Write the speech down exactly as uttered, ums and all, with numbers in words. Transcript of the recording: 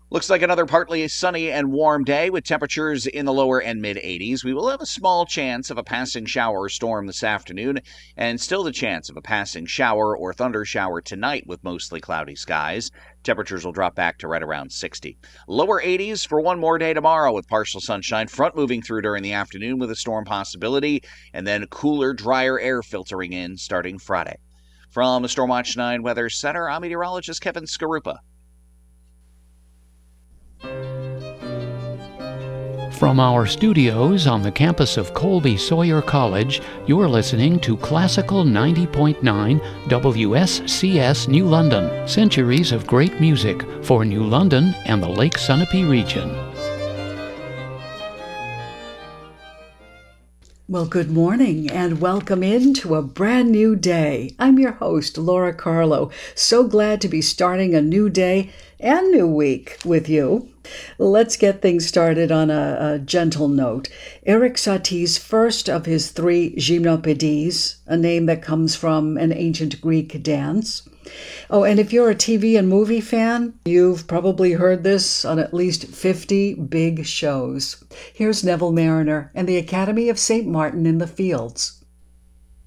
Looks like another partly sunny and warm day with temperatures in the lower and mid eighties. We will have a small chance of a passing shower or storm this afternoon, and still the chance of a passing shower or thunder shower tonight with mostly cloudy skies. Temperatures will drop back to right around sixty. Lower eighties for one more day tomorrow with partial sunshine. Front moving through during the afternoon with a storm possibility, and then cooler, drier air filtering in starting Friday. From the Stormwatch nine Weather Center, I'm meteorologist Kevin Skarupa. From our studios on the campus of Colby Sawyer College, you're listening to Classical ninety point nine W S C S New London. Centuries of great music for New London and the Lake Sunapee region. Well, good morning and welcome into a brand new day. I'm your host, Laura Carlo. So glad to be starting a new day and new week with you. Let's get things started on a, a gentle note. Erik Satie's first of his three Gymnopédies, a name that comes from an ancient Greek dance. Oh, and if you're a T V and movie fan, you've probably heard this on at least fifty big shows. Here's Neville Marriner and the Academy of Saint Martin in the Fields.